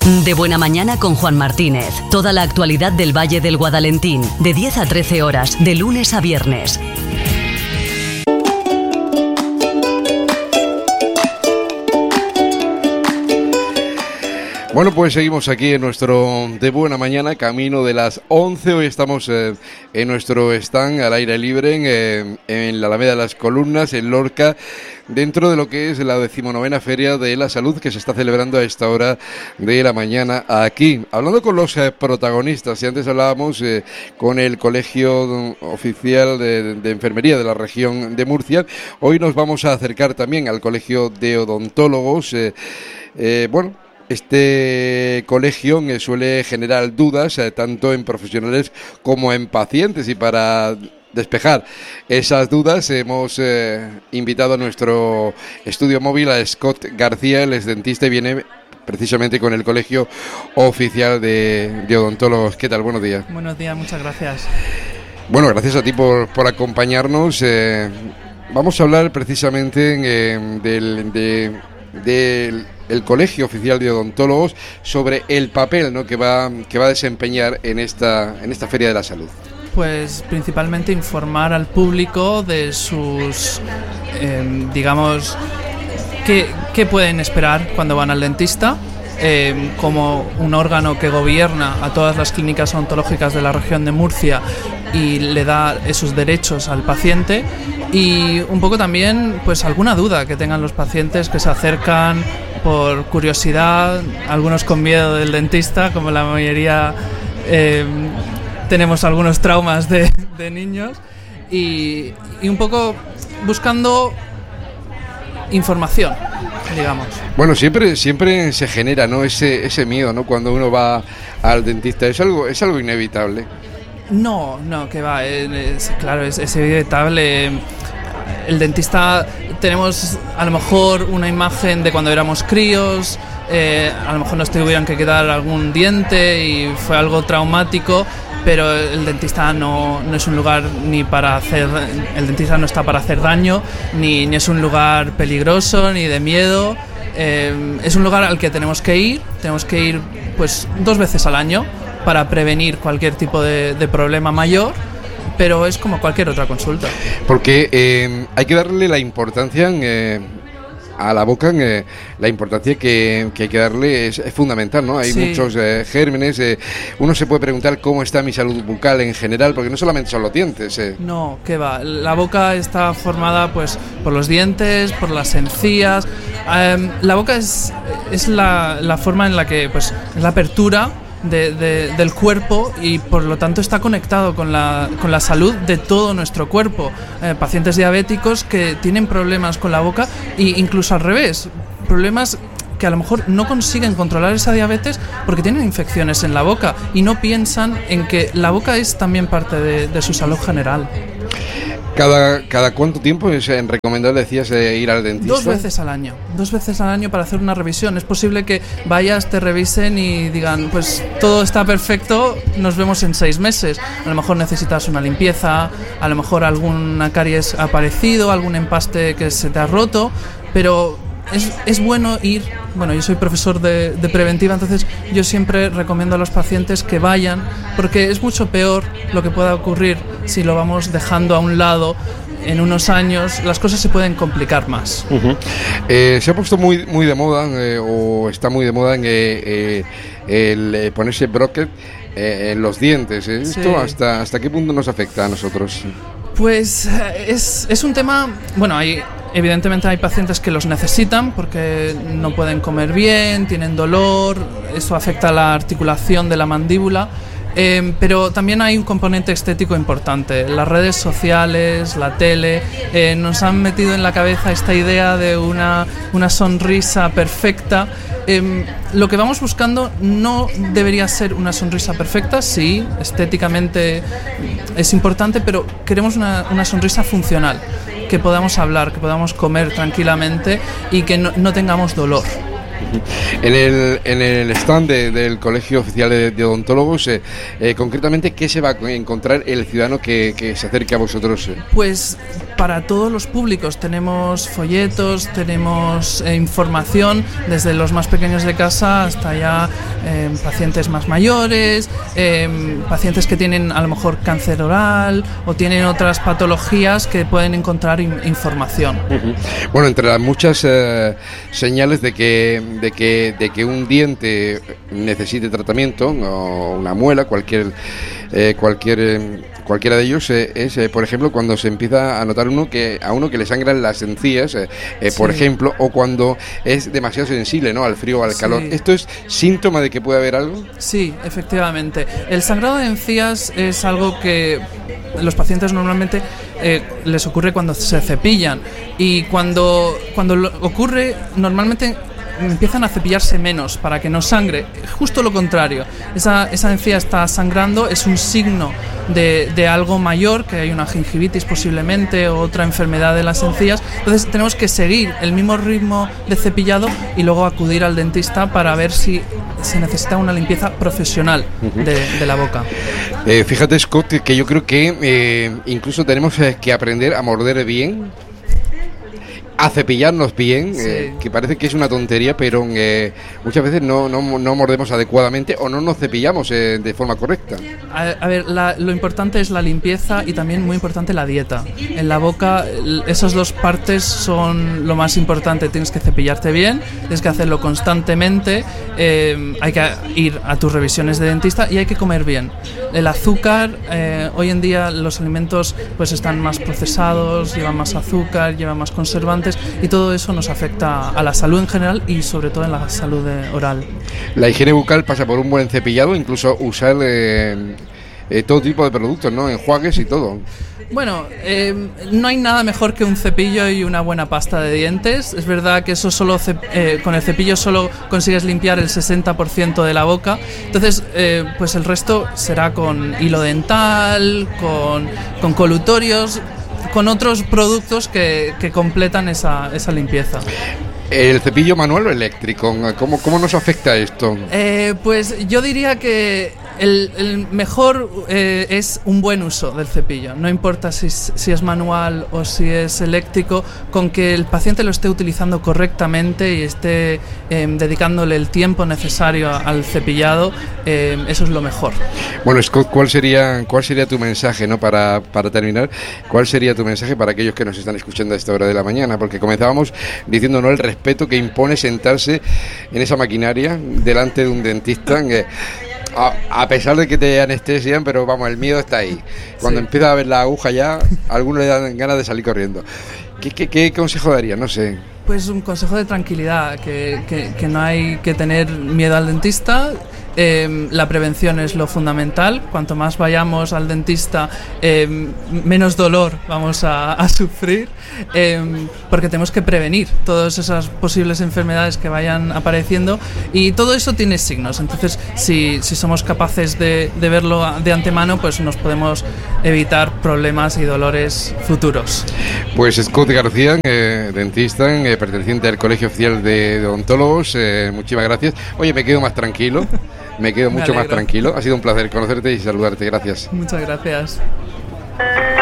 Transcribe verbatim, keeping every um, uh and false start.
De Buena Mañana con Juan Martínez. Toda la actualidad del Valle del Guadalentín, de diez a trece horas, de lunes a viernes. Bueno, pues seguimos aquí en nuestro De Buena Mañana, camino de las once. Hoy estamos eh, en nuestro stand al aire libre, en, eh, en la Alameda de las Columnas, en Lorca, dentro de lo que es la decimonovena Feria de la Salud, que se está celebrando a esta hora de la mañana aquí. Hablando con los eh, protagonistas, y antes hablábamos eh, con el Colegio Oficial de, de Enfermería de la región de Murcia, hoy nos vamos a acercar también al Colegio de Odontólogos. Eh, eh, bueno, Este colegio eh, suele generar dudas eh, tanto en profesionales como en pacientes, y para despejar esas dudas hemos eh, invitado a nuestro estudio móvil a Scott García. Él es dentista y viene precisamente con el Colegio Oficial de, de Odontólogos. ¿Qué tal? Buenos días. Buenos días, muchas gracias. Bueno, gracias a ti por, por acompañarnos. Eh, vamos a hablar precisamente eh, del... De, del el Colegio Oficial de Odontólogos, sobre el papel, ¿no?, que va que va a desempeñar en esta en esta Feria de la Salud. Pues principalmente informar al público de sus, eh, digamos, qué, qué pueden esperar cuando van al dentista, eh, como un órgano que gobierna a todas las clínicas odontológicas de la región de Murcia y le da esos derechos al paciente, y un poco también pues alguna duda que tengan los pacientes que se acercan por curiosidad, algunos con miedo del dentista, como la mayoría eh, tenemos algunos traumas de, de niños, y, y un poco buscando información, digamos. Bueno, siempre siempre se genera, ¿no?, ese ese miedo, ¿no?, cuando uno va al dentista. Es algo es algo inevitable. No, no, que va, es, claro, es, es inevitable. El dentista, tenemos a lo mejor una imagen de cuando éramos críos, eh, a lo mejor nos tuvieron que quedar algún diente y fue algo traumático, pero el dentista no, no es un lugar ni para hacer, el dentista no está para hacer daño, ni, ni es un lugar peligroso, ni de miedo. Eh, es un lugar al que tenemos que ir, tenemos que ir pues dos veces al año para prevenir cualquier tipo de, de problema mayor, pero es como cualquier otra consulta. Porque eh, hay que darle la importancia eh, a la boca, eh, la importancia que, que hay que darle es, es fundamental, ¿no? Hay sí. muchos eh, gérmenes, eh, uno se puede preguntar cómo está mi salud bucal en general, porque no solamente son los dientes. Eh. No, qué va, la boca está formada pues por los dientes, por las encías. Eh, la boca es, es la, la forma en la que, pues, es la apertura De, de, del cuerpo, y por lo tanto está conectado con la, con la salud de todo nuestro cuerpo. Eh, pacientes diabéticos que tienen problemas con la boca, e incluso al revés, problemas que a lo mejor no consiguen controlar esa diabetes porque tienen infecciones en la boca y no piensan en que la boca es también parte de, de su salud general. ¿Cada, cada cuánto tiempo es recomendable, decías, eh, ir al dentista? Dos veces al año, dos veces al año para hacer una revisión. Es posible que vayas, te revisen y digan, pues todo está perfecto, nos vemos en seis meses. A lo mejor necesitas una limpieza, a lo mejor alguna caries ha aparecido, algún empaste que se te ha roto, pero es, es bueno ir. Bueno, yo soy profesor de, de preventiva, entonces yo siempre recomiendo a los pacientes que vayan, porque es mucho peor lo que pueda ocurrir si lo vamos dejando a un lado. En unos años las cosas se pueden complicar más. Uh-huh. Eh, se ha puesto muy muy de moda, eh, o está muy de moda en, eh, eh, el eh, ponerse brocket eh, en los dientes. ¿eh? Sí. ¿Esto hasta, hasta qué punto nos afecta a nosotros? Pues es, es un tema, bueno, hay, evidentemente hay pacientes que los necesitan porque no pueden comer bien, tienen dolor, eso afecta a la articulación de la mandíbula, eh, pero también hay un componente estético importante. Las redes sociales, la tele, eh, nos han metido en la cabeza esta idea de una, una sonrisa perfecta. Eh, lo que vamos buscando no debería ser una sonrisa perfecta, sí, estéticamente es importante, pero queremos una, una sonrisa funcional, que podamos hablar, que podamos comer tranquilamente y que no, no tengamos dolor. En el, en el stand de, del Colegio Oficial de, de Odontólogos, eh, eh, concretamente, ¿qué se va a encontrar el ciudadano que, que se acerque a vosotros? Pues para todos los públicos tenemos folletos, tenemos eh, información desde los más pequeños de casa hasta ya eh, pacientes más mayores, eh, pacientes que tienen a lo mejor cáncer oral o tienen otras patologías que pueden encontrar in- información. Uh-huh. Bueno, entre las muchas eh, señales de que, de, que, de que un diente necesite tratamiento, o una muela, cualquier, eh, cualquier, eh, cualquiera de ellos, eh, es, eh, por ejemplo, cuando se empieza a notar uno que a uno que le sangran las encías, eh, eh, sí. por ejemplo, o cuando es demasiado sensible, ¿no?, al frío o al sí. calor. ¿Esto es síntoma de que puede haber algo? Sí, efectivamente. El sangrado de encías es algo que los pacientes normalmente eh, les ocurre cuando se cepillan, y cuando, cuando lo ocurre normalmente empiezan a cepillarse menos para que no sangre. Justo lo contrario, esa, esa encía está sangrando, es un signo de, de algo mayor, que hay una gingivitis posiblemente o otra enfermedad de las encías. Entonces tenemos que seguir el mismo ritmo de cepillado y luego acudir al dentista para ver si se necesita una limpieza profesional uh-huh. de, de la boca. Eh, fíjate, Scott, que yo creo que eh, incluso tenemos eh, que aprender a morder bien, a cepillarnos bien, sí. eh, que parece que es una tontería, pero eh, muchas veces no, no, no mordemos adecuadamente o no nos cepillamos eh, de forma correcta. A, a ver, la, lo importante es la limpieza y también muy importante la dieta. En la boca, esas dos partes son lo más importante. Tienes que cepillarte bien, tienes que hacerlo constantemente, eh, hay que ir a tus revisiones de dentista y hay que comer bien. El azúcar, eh, hoy en día los alimentos pues están más procesados, llevan más azúcar, llevan más conservantes, y todo eso nos afecta a la salud en general y sobre todo en la salud oral. La higiene bucal pasa por un buen cepillado, incluso usar eh, eh, todo tipo de productos, ¿no?, enjuagues y todo. Bueno, eh, no hay nada mejor que un cepillo y una buena pasta de dientes. Es verdad que eso solo cep- eh, con el cepillo solo consigues limpiar el sesenta por ciento de la boca. Entonces, eh, pues el resto será con hilo dental, con, con colutorios, con otros productos que, que completan esa, esa limpieza. ¿El cepillo manual o eléctrico? ¿Cómo, cómo nos afecta esto? Eh, pues yo diría que el, el mejor eh, es un buen uso del cepillo. No importa si, si es manual o si es eléctrico, con que el paciente lo esté utilizando correctamente y esté eh, dedicándole el tiempo necesario al cepillado, eh, eso es lo mejor. Bueno, Scott, ¿cuál sería, cuál sería tu mensaje, ¿no?, para, para terminar? ¿Cuál sería tu mensaje para aquellos que nos están escuchando a esta hora de la mañana? Porque comenzábamos diciendo, ¿no?, el respeto que impone sentarse en esa maquinaria delante de un dentista, que a, a pesar de que te anestesian, pero vamos, el miedo está ahí. Cuando sí. empieza a ver la aguja ya, a algunos le dan ganas de salir corriendo. ¿Qué, qué, qué consejo daría? No sé. Pues un consejo de tranquilidad, que, que, que no hay que tener miedo al dentista. Eh, la prevención es lo fundamental. Cuanto más vayamos al dentista, eh, menos dolor vamos a, a sufrir, eh, porque tenemos que prevenir todas esas posibles enfermedades que vayan apareciendo, y todo eso tiene signos. Entonces, si, si somos capaces de, de verlo de antemano, pues nos podemos evitar problemas y dolores futuros. Pues Scott García, eh, dentista, eh, perteneciente al Colegio Oficial de Odontólogos, eh, muchísimas gracias. Oye, me quedo más tranquilo. Me quedo mucho más tranquilo. Ha sido un placer conocerte y saludarte. Gracias. Muchas gracias.